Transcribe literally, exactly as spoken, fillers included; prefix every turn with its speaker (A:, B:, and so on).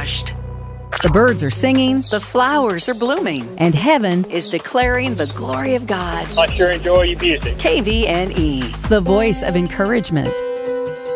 A: washed.
B: The birds are singing,
A: The flowers are blooming.
B: and heaven,
A: Is declaring the glory of God.
C: I sure enjoy your music.
A: K V N E.
B: the voice of encouragement.